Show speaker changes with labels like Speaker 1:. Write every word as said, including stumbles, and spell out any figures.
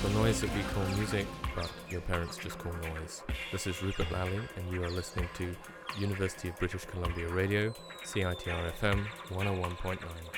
Speaker 1: The noise that we call music, but your parents just call noise. This is Rupert Lally, and you are listening to University of British Columbia Radio, C I T R F M one oh one point nine.